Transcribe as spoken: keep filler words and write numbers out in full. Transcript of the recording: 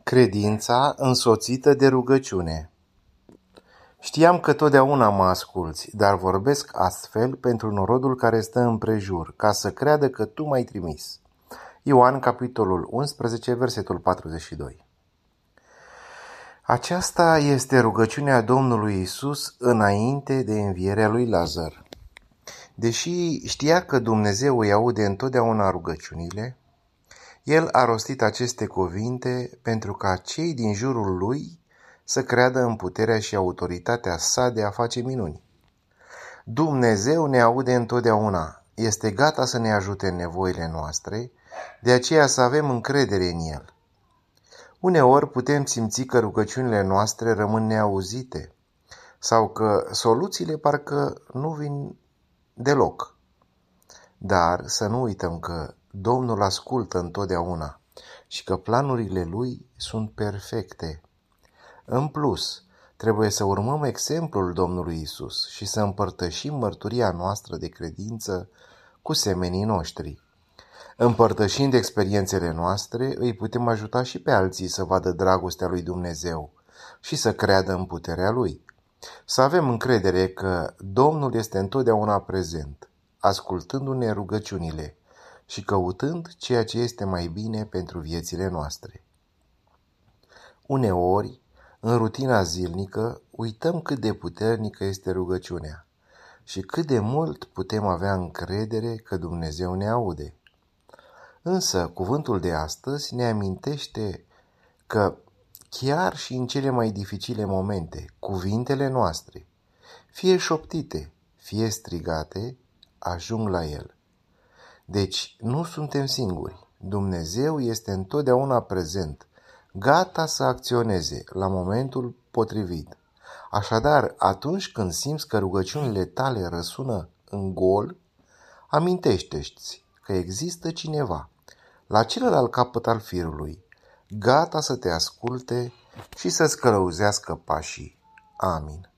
Credința însoțită de rugăciune. Știam că totdeauna mă asculți, dar vorbesc astfel pentru norodul care stă împrejur, ca să creadă că tu m-ai trimis. Ioan, capitolul unsprezece, versetul patruzeci și doi. Aceasta este rugăciunea Domnului Iisus înainte de învierea lui Lazar. Deși știa că Dumnezeu îi aude întotdeauna rugăciunile, el a rostit aceste cuvinte pentru ca cei din jurul lui să creadă în puterea și autoritatea sa de a face minuni. Dumnezeu ne aude întotdeauna, este gata să ne ajute în nevoile noastre, de aceea să avem încredere în El. Uneori putem simți că rugăciunile noastre rămân neauzite sau că soluțiile parcă nu vin deloc. Dar să nu uităm că Domnul ascultă întotdeauna și că planurile Lui sunt perfecte. În plus, trebuie să urmăm exemplul Domnului Isus și să împărtășim mărturia noastră de credință cu semenii noștri. Împărtășind experiențele noastre, îi putem ajuta și pe alții să vadă dragostea lui Dumnezeu și să creadă în puterea Lui. Să avem încredere că Domnul este întotdeauna prezent, ascultându-ne rugăciunile și căutând ceea ce este mai bine pentru viețile noastre. Uneori, în rutina zilnică, uităm cât de puternică este rugăciunea și cât de mult putem avea încredere că Dumnezeu ne aude. Însă, cuvântul de astăzi ne amintește că chiar și în cele mai dificile momente, cuvintele noastre, fie șoptite, fie strigate, ajung la El. Deci, nu suntem singuri. Dumnezeu este întotdeauna prezent, gata să acționeze la momentul potrivit. Așadar, atunci când simți că rugăciunile tale răsună în gol, amintește-ți că există cineva la celălalt capăt al firului, gata să te asculte și să-ți călăuzească pașii. Amin.